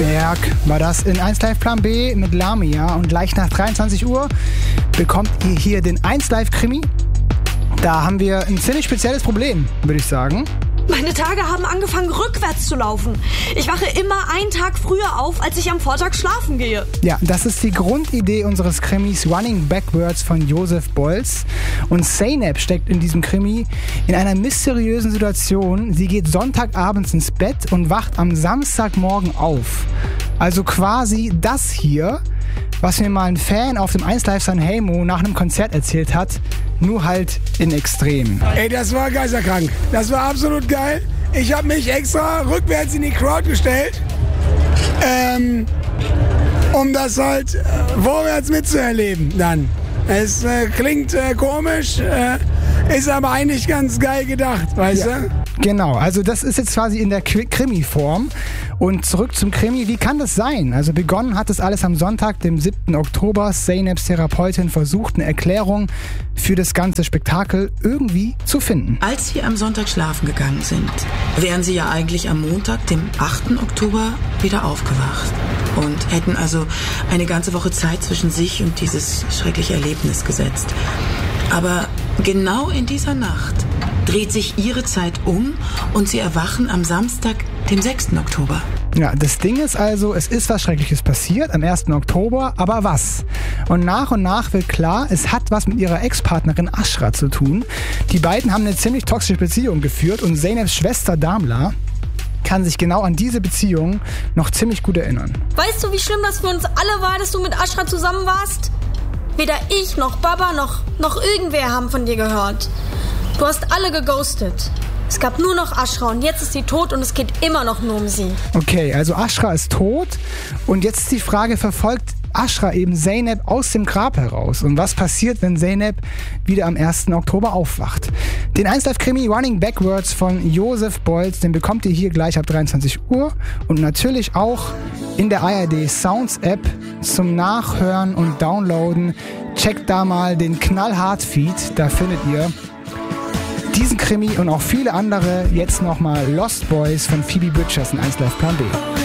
Berg war das in 1 Live Plan B mit Lamia. Und gleich nach 23 Uhr bekommt ihr hier den 1 Live Krimi. Da haben wir ein ziemlich spezielles Problem, würde ich sagen. Meine Tage haben angefangen, rückwärts zu laufen. Ich wache immer einen Tag früher auf, als ich am Vortag schlafen gehe. Ja, das ist die Grundidee unseres Krimis Running Backwards von Joseph Beuys. Und Zeynep steckt in diesem Krimi in einer mysteriösen Situation. Sie geht Sonntagabends ins Bett und wacht am Samstagmorgen auf. Also quasi das hier, was mir mal ein Fan auf dem 1 Live Sanremo nach einem Konzert erzählt hat, nur halt in Extrem. Ey, das war geisterkrank. Das war absolut geil. Ich habe mich extra rückwärts in die Crowd gestellt, um das halt vorwärts mitzuerleben dann. Es klingt komisch, ist aber eigentlich ganz geil gedacht, weißt du? Genau, also das ist jetzt quasi in der Krimi-Form. Und zurück zum Krimi, wie kann das sein? Also begonnen hat das alles am Sonntag, dem 7. Oktober. Zeyneps Therapeutin versucht eine Erklärung für das ganze Spektakel irgendwie zu finden. Als Sie am Sonntag schlafen gegangen sind, wären Sie ja eigentlich am Montag, dem 8. Oktober, wieder aufgewacht. Und hätten also eine ganze Woche Zeit zwischen sich und dieses schreckliche Erlebnis gesetzt. Aber genau in dieser Nacht dreht sich Ihre Zeit um und Sie erwachen am Samstag, dem 6. Oktober. Ja, das Ding ist also, es ist was Schreckliches passiert am 1. Oktober, aber was? Und nach wird klar, es hat was mit ihrer Ex-Partnerin Ashra zu tun. Die beiden haben eine ziemlich toxische Beziehung geführt und Zeyneps Schwester Damla kann sich genau an diese Beziehung noch ziemlich gut erinnern. Weißt du, wie schlimm das für uns alle war, dass du mit Ashra zusammen warst? Weder ich noch Baba noch irgendwer haben von dir gehört. Du hast alle geghostet. Es gab nur noch Ashra und jetzt ist sie tot und es geht immer noch nur um sie. Okay, also Ashra ist tot und jetzt ist die Frage, verfolgt Ashra eben Zeynep aus dem Grab heraus? Und was passiert, wenn Zeynep wieder am 1. Oktober aufwacht? Den 1 Live Krimi Running Backwards von Joseph Beuys, den bekommt ihr hier gleich ab 23 Uhr und natürlich auch in der ARD Sounds App zum Nachhören und Downloaden. Checkt da mal den Knallhart-Feed, da findet ihr diesen Krimi und auch viele andere. Jetzt nochmal Lost Boys von Phoebe Bridgers in 1 Live Plan B.